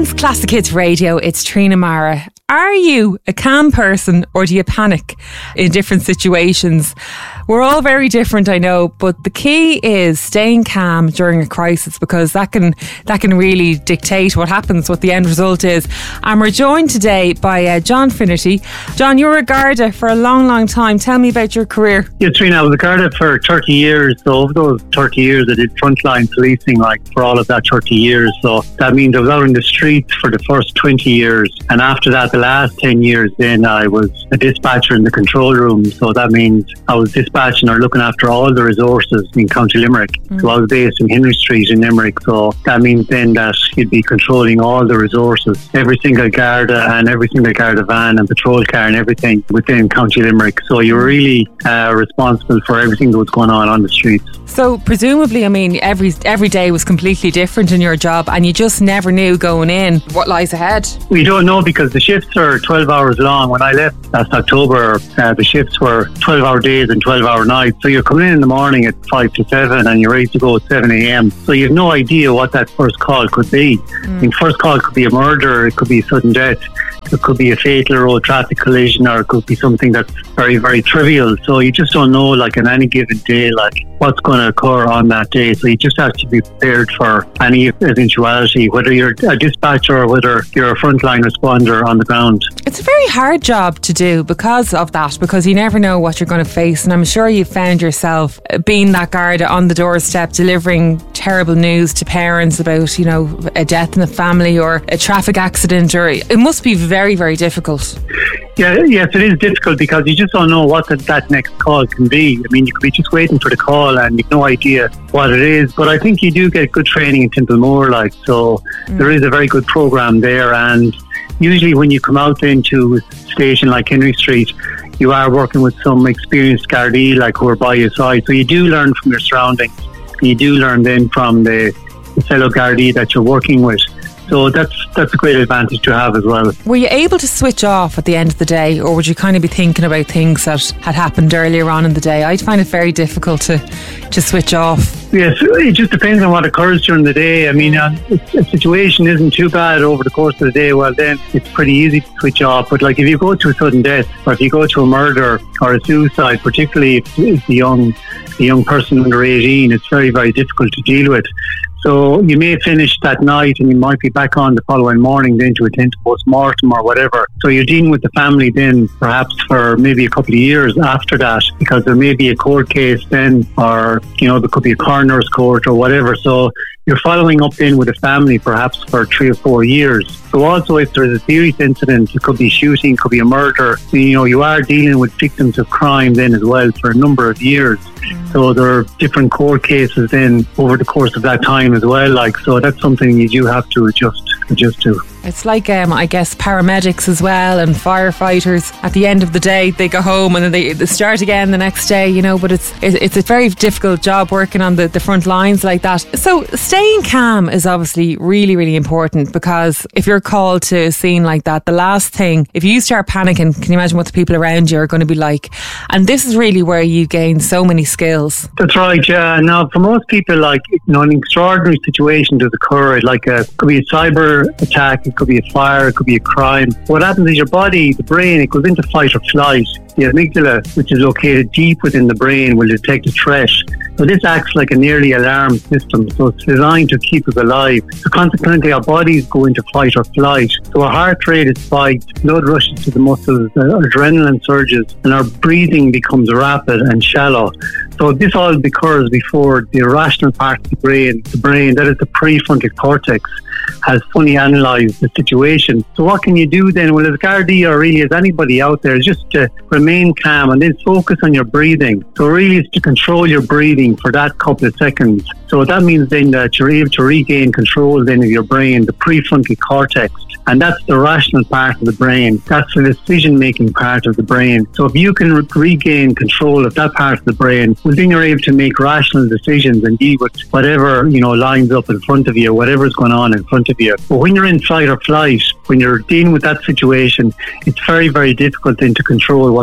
It's Classic Hits Radio. It's Trina Mara. Are you a calm person or do you panic in different situations? We're all very different, I know, but the key is staying calm during a crisis, because that can really dictate what happens, what the end result is. And we're joined today by John Finnerty. John, you were a Garda for a long, long time. Tell me about your career. Yeah, Trina, I was a Garda for 30 years. So over those 30 years, I did frontline policing for all of that 30 years. So that means I was out in the streets for the first 20 years. And after that, the last 10 years, then I was a dispatcher in the control room. So that means I was dispatching or looking after all the resources in County Limerick. So I was based in Henry Street in Limerick. So that means then that you'd be controlling all the resources, every single Garda and every single Garda van and patrol car and everything within County Limerick. So you were really responsible for everything that was going on the streets. So presumably, I mean, every day was completely different in your job, and you just never knew going in what lies ahead. We don't know, because the shifts are 12 hours long. When I left last October, the shifts were 12-hour days and 12-hour nights. So you're coming in the morning at 5 to 7 and you're ready to go at 7 a.m. So you have no idea what that first call could be. I mean, first call could be a murder, it could be a sudden death, it could be a fatal road traffic collision, or it could be something that's very, very trivial. So you just don't know, on any given day, what's going to occur on that day. So you just have to be prepared for any eventuality, whether you're a dispatcher or whether you're a frontline responder on the ground. It's a very hard job to do because of that, because you never know what you're going to face. And I'm sure you found yourself being that Garda on the doorstep, delivering terrible news to parents about, a death in the family or a traffic accident, or it must be very, very difficult. Yes, it is difficult, because you just don't know what that next call can be. I mean, you could be just waiting for the call and you've no idea what it is. But I think you do get good training in Templemore, so there is a very good programme there. And usually when you come out into a station like Henry Street, you are working with some experienced Gardaí who are by your side. So you do learn from your surroundings. You do learn then from the fellow Gardaí that you're working with. So that's a great advantage to have as well. Were you able to switch off at the end of the day, or would you kind of be thinking about things that had happened earlier on in the day? I'd find it very difficult to switch off. Yes, it just depends on what occurs during the day. I mean, if a situation isn't too bad over the course of the day, well, then it's pretty easy to switch off. But if you go to a sudden death, or if you go to a murder or a suicide, particularly if it's a young person under 18, it's very, very difficult to deal with. So you may finish that night and you might be back on the following morning then to attend to post-mortem or whatever. So you're dealing with the family then perhaps for maybe a couple of years after that, because there may be a court case then, or there could be a coroner's court or whatever. So you're following up then with a family perhaps for 3 or 4 years. So also if there's a serious incident, it could be shooting, it could be a murder, you are dealing with victims of crime then as well for a number of years. So there are different court cases then over the course of that time as well. So that's something you do have to adjust to. It's like, I guess, paramedics as well and firefighters. At the end of the day, they go home and then they start again the next day, but it's a very difficult job working on the front lines like that. So staying calm is obviously really, really important, because if you're called to a scene like that, the last thing, if you start panicking, can you imagine what the people around you are going to be like? And this is really where you gain so many skills. That's right, yeah. Now, for most people, an extraordinary situation does occur. It could be a cyber attack, it could be a fire, it could be a crime. What happens is your body, the brain, it goes into fight or flight. The amygdala, which is located deep within the brain, will detect a threat. So this acts like an early alarm system. So it's designed to keep us alive. So consequently, our bodies go into fight or flight. So our heart rate is spiked, blood rushes to the muscles, adrenaline surges, and our breathing becomes rapid and shallow. So this all occurs before the irrational part of the brain, that is the prefrontal cortex, has fully analysed the situation. So what can you do then? Well, as Gardaí or really as anybody out there, is just to remain calm and then focus on your breathing. So really it's to control your breathing for that couple of seconds. So that means then that you're able to regain control then of your brain, the prefrontal cortex. And that's the rational part of the brain. That's the decision-making part of the brain. So if you can regain control of that part of the brain, well, then you're able to make rational decisions and deal with whatever, lines up in front of you, whatever's going on in front of you. But when you're in fight or flight, when you're dealing with that situation, it's very, very difficult then to control what's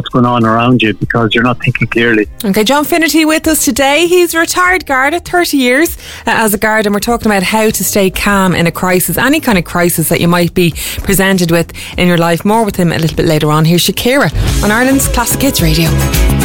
what's going on around you because you're not thinking clearly. Okay, John Finnerty with us today. He's a retired Garda, 30 years as a Garda, and we're talking about how to stay calm in a crisis, any kind of crisis that you might be presented with in your life. More with him a little bit later on. Here's Shakira on Ireland's Classic Hits Radio.